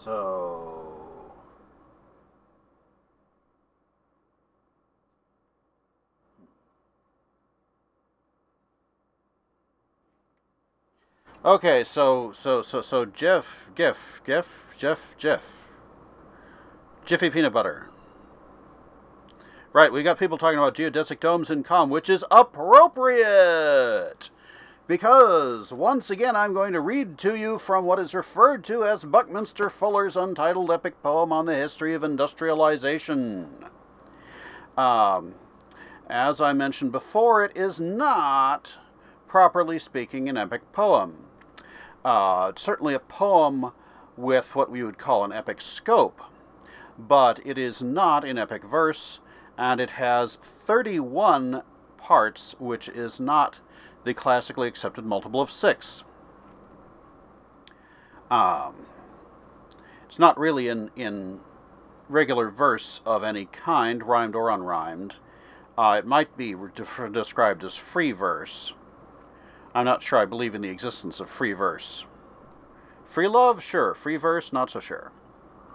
So... Okay, so Jeff. Jiffy Peanut Butter. Right, we got people talking about geodesic domes in COM, which is appropriate! Because, once again, I'm going to read to you from what is referred to as Buckminster Fuller's untitled epic poem on the history of industrialization. As I mentioned before, it is not, properly speaking, an epic poem. It's certainly a poem with what we would call an epic scope, but it is not in epic verse, and it has 31 parts, which is not the classically accepted multiple of 6. It's not really in regular verse of any kind, rhymed or unrhymed. It might be described as free verse. I'm not sure I believe in the existence of free verse. Free love? Sure. Free verse? Not so sure.